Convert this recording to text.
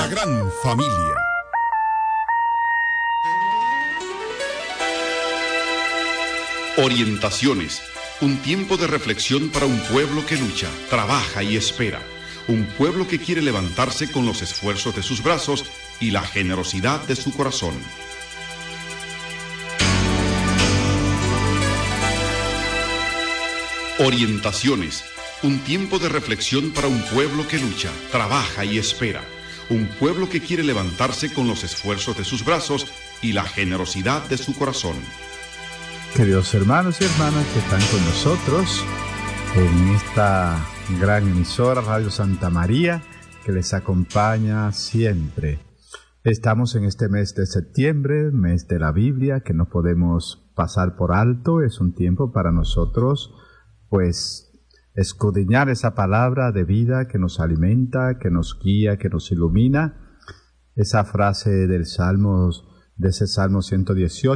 La gran familia. Orientaciones. Un tiempo de reflexión para un pueblo que lucha, trabaja y espera. Un pueblo que quiere levantarse con los esfuerzos de sus brazos y la generosidad de su corazón. Orientaciones. Un tiempo de reflexión para un pueblo que lucha, trabaja y espera. Un pueblo que quiere levantarse con los esfuerzos de sus brazos y la generosidad de su corazón. Queridos hermanos y hermanas que están con nosotros en esta gran emisora Radio Santa María que les acompaña siempre. Estamos en este mes de septiembre, mes de la Biblia, que no podemos pasar por alto. Es un tiempo para nosotros, pues, escudriñar esa palabra de vida que nos alimenta, que nos guía, que nos ilumina. Esa frase del Salmo, de ese Salmo 118,